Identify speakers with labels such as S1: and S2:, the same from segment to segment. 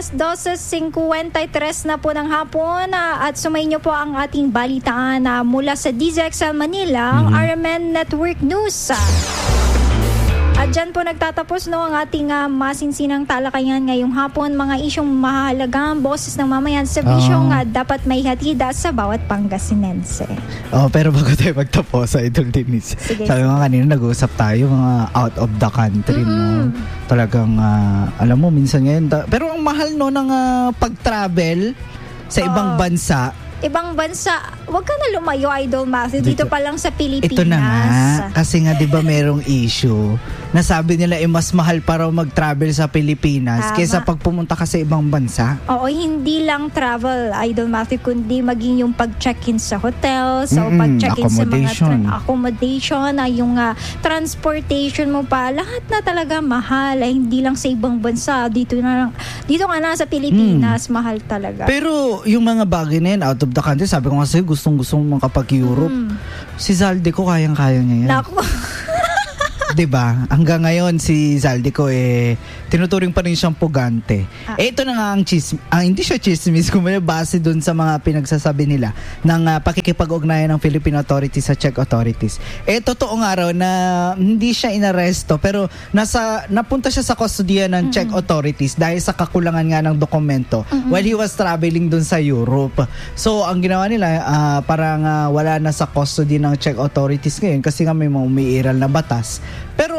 S1: 12:53 na po ng hapon at sumay niyo po ang ating balitaan mula sa DZXL Manila, ang RMN Network News. At dyan po nagtatapos ang ating masinsinang talakayan ngayong hapon, mga isyong mahalagang boses ng mamayan sa bisyong dapat may hatida sa bawat Pangasinense.
S2: Pero bago tayo magtapos, Idol Denise, sabi mo kanina nag-uusap tayo mga out of the country, no? Talagang, alam mo, minsan ngayon, pero ang mahal ng pag-travel sa ibang bansa.
S1: Ibang bansa, wag ka na lumayo, Idol Matthew. Dito pa lang sa Pilipinas.
S2: Ito na nga. Kasi nga, di ba merong issue na sabi nila mas mahal para mag-travel sa Pilipinas kaysa pag pumunta ka sa ibang bansa.
S1: Oo, hindi lang travel, Idol Matthew, kundi maging yung pag-check-in sa hotel, so pag-check-in sa mga accommodation, yung transportation mo pa, lahat na talaga mahal. Hindi lang sa ibang bansa. Dito nga na sa Pilipinas, mahal talaga.
S2: Pero yung mga bagay na yun, out of the country, sabi ko kasi gustong-gusto mo makapag-Europe. Si Zaldico, kayang-kaya niya yan.
S1: Naku.
S2: Diba? Hanggang ngayon si Zaldico tinuturing pa rin siyang pugante. Ito na nga ang hindi siya chismis, kumbaga base dun sa mga pinagsasabi nila ng pakikipag-ugnayan ng Philippine authorities sa Czech authorities. Totoo nga raw na hindi siya inaresto pero napunta siya sa kustodiya ng Czech authorities dahil sa kakulangan nga ng dokumento while he was traveling dun sa Europe. So ang ginawa nila parang wala na sa custody ng Czech authorities ngayon kasi nga may mga umiiral na batas. Pero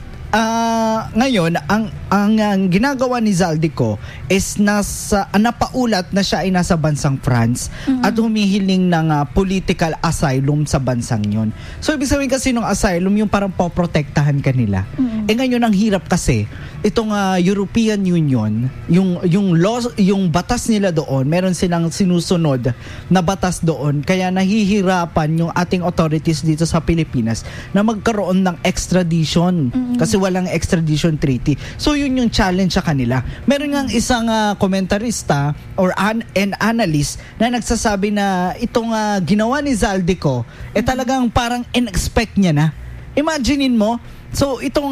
S2: ngayon ang ginagawa ni Zaldico is napaulat na siya ay nasa bansang France at humihiling ng political asylum sa bansang yon. So ibig sabihin kasi ng asylum yung parang poprotektahan kanila. Ngayon ang hirap kasi itong European Union, yung batas nila doon, meron silang sinusunod na batas doon, kaya nahihirapan yung ating authorities dito sa Pilipinas na magkaroon ng extradition kasi walang extradition treaty. So yun yung challenge sa kanila. Meron ngang isang komentarista or an analyst na nagsasabi na itong ginawa ni Zaldico talagang parang in-expect niya na. Imaginein mo, so itong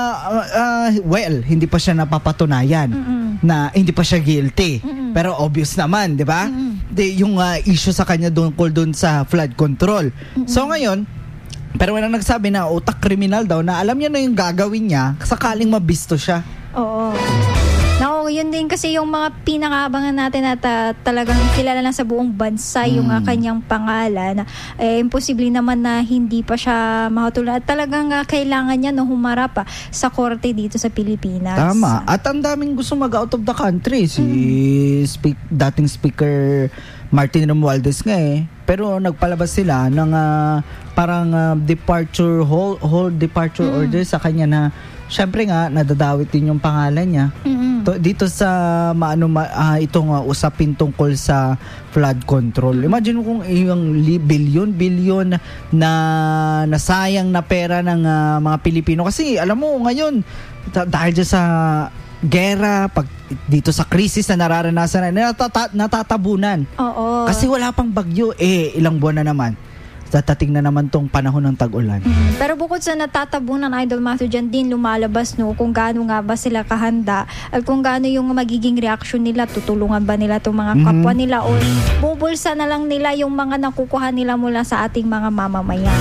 S2: hindi pa siya napapatunayan na hindi pa siya guilty. Pero obvious naman, 'di ba? Yung issue sa kanya doon sa flood control. So ngayon, pero wala nagsabi na utak kriminal daw na alam niya na yung gagawin niya sakaling mabisto siya.
S1: Oo. Yun din kasi yung mga pinakaabangan natin at talagang kilala na sa buong bansa yung kanyang pangalan. Imposible naman na hindi pa siya makatulad. At talagang kailangan niya humarap sa korte dito sa Pilipinas.
S2: Tama. At ang daming gusto mag-out of the country. Si dating Speaker Martin Romualdez nga pero nagpalabas sila ng parang departure whole departure order sa kanya na syempre nga nadadawit din yung pangalan niya. Dito sa itong usapin tungkol sa flood control. Imagine mo kung yung bilyon na nasayang na pera ng mga Pilipino kasi alam mo ngayon dahil dyan sa gera, pag dito sa krisis na nararanasan na natatabunan.
S1: Oo.
S2: Kasi wala pang bagyo, ilang buwan na naman. Datating na naman tong panahon ng tag-ulan.
S1: Pero bukod sa natatabunan, Idol Matthew, dyan din lumalabas kung gaano nga ba sila kahanda at kung gaano yung magiging reaksyon nila, tutulungan ba nila itong mga kapwa nila o bubulsa na lang nila yung mga nakukuha nila mula sa ating mga mamamayan.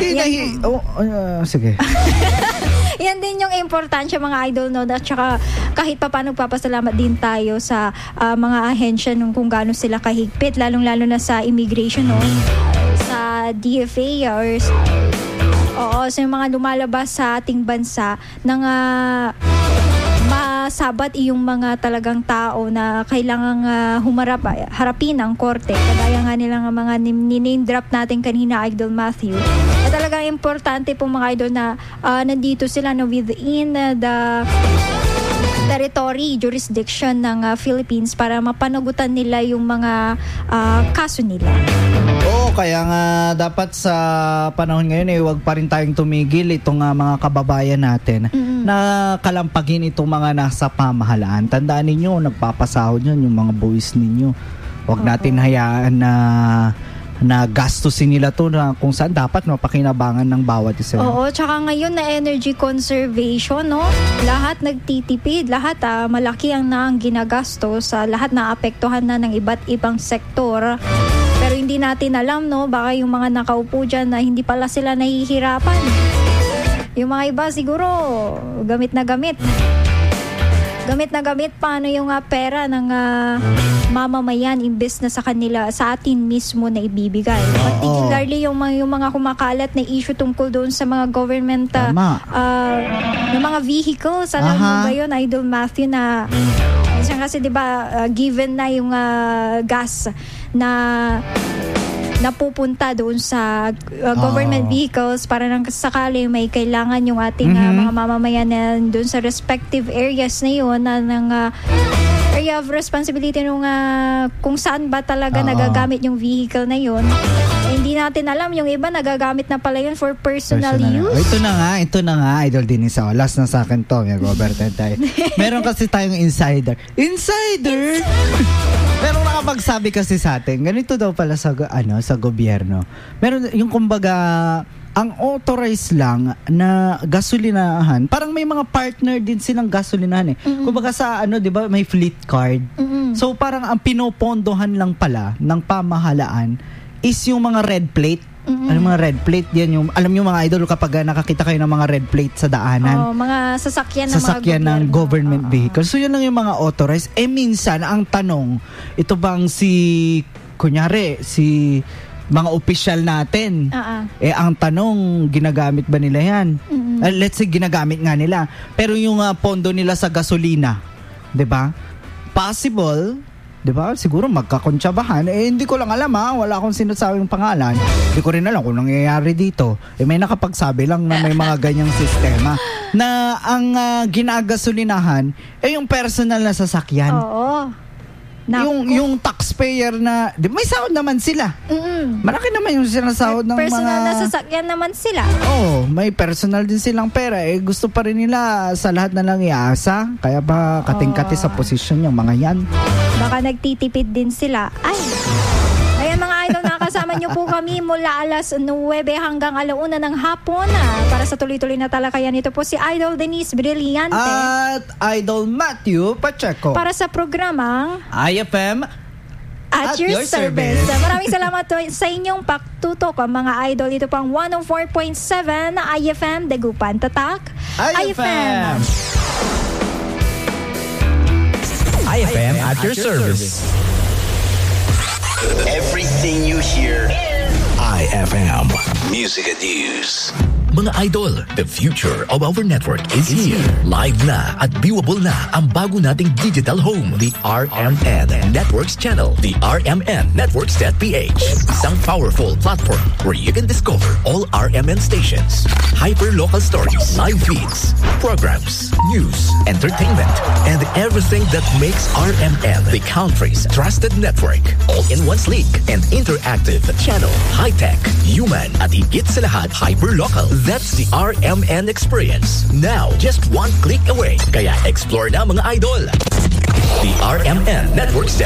S2: Sige.
S1: Yan din yung importansya mga idol, no? At saka kahit pa paano papasalamat din tayo sa mga ahensya kung gaano sila kahigpit, lalong-lalo na sa immigration, no? Sa DFA or sa mga lumalabas sa ating bansa ng masabat yung mga talagang tao na kailangang harapin ang korte. Kagaya nga nilang mga name drop natin kanina, Idol Matthew. At talagang importante po mga idol na nandito sila within the territory, jurisdiction ng Philippines para mapanagutan nila yung mga kaso nila.
S2: Kaya nga dapat sa panahon ngayon huwag pa rin tayong tumigil itong mga kababayan natin na kalampagin itong mga nasa pamahalaan. Tandaan ninyo, nagpapasahod yun yung mga buwis ninyo. Huwag natin hayaan na gastusin nila to na kung saan dapat mapakinabangan ng bawat isa.
S1: Oo, tsaka ngayon na energy conservation, no? Lahat nagtitipid, lahat malaki ang ginagastos, lahat na apektuhan na ng iba't ibang sektor. Pero hindi natin alam, no? Baka yung mga nakaupo dyan na hindi pala sila nahihirapan. Yung mga iba siguro, gamit na gamit. Gamit na gamit paano yung pera ng mamamayan imbes na sa kanila, sa atin mismo na ibibigay. Particularly yung mga kumakalat na issue tungkol doon sa mga government ng mga vehicles. Alam mo ba yun, Idol Matthew, na minsan kasi diba given na yung gas na napupunta doon sa government vehicles para nang sakali may kailangan yung ating mga mamamayan na doon sa respective areas na yun ng area of responsibility nung kung saan ba talaga nagagamit yung vehicle na yun. Hindi natin alam, yung iba nagagamit na pala yun for personal use.
S2: Ito na nga, Idol Denise. Last na sa akin to, may Robert tayo. Meron kasi tayong insider. Merong nakapagsabi kasi sa atin, ganito daw pala sa gobyerno. Meron yung kumbaga ang authorized lang na gasolinahan, parang may mga partner din silang gasolinahan Kumbaga sa 'di ba, may fleet card. So parang ang pinopondohan lang pala ng pamahalaan is yung mga red plate. Ano mga red plate? Yan yung, alam nyo mga idol, kapag nakakita kayo ng mga red plate sa daanan.
S1: Mga sasakyan
S2: ng government vehicle. So yun lang yung mga authorized. Minsan, ang tanong, ito bang kunyari, mga opisyal natin, ang tanong, ginagamit ba nila yan? Let's say, ginagamit nga nila. Pero yung pondo nila sa gasolina, 'di ba? Possible, 'di ba? Siguro magkakontsabahan. Hindi ko lang alam wala akong sinasabing pangalan. Hindi ko rin alam kung nangyayari dito. May nakapagsabi lang na may mga ganyang sistema na ang ginagasolinahan yung personal na sasakyan.
S1: Oo.
S2: Yung taxpayer na, may sahod naman sila. Malaki naman yung sinasahod ng
S1: personal na sasakyan naman sila.
S2: May personal din silang pera. Gusto pa rin nila sa lahat na lang iasa. Kaya ba kating-kati sa posisyon yung mga yan?
S1: Baka nagtitipid din sila. Ayan mga idol, nakasama niyo po kami mula alas 9 hanggang 1:00 ng hapon para sa tuloy-tuloy na talakayan. Ito po si Idol Denise Brillante
S2: at Idol Matthew Pacheco
S1: para sa programang
S2: IFM
S1: at your service. Maraming salamat sa inyong pagtutok, mga idol. Ito pang 104.7 IFM Dagupan Tatak IFM
S3: at your service.
S4: Everything you hear IFM Music and News.
S3: Mga idol, the future of our network is here. Live na at viewable na ang bago nating digital home, the RMN Networks channel, the RMN Networks.ph. Isang powerful platform where you can discover all RMN stations, hyper-local stories, live feeds, programs, news, entertainment, and everything that makes RMN the country's trusted network. All in one sleek and interactive channel, high-tech, human, at higit sa lahat, hyper-local. That's the RMN experience. Now, just one click away. Kaya explore na mga idol. The RMN Networks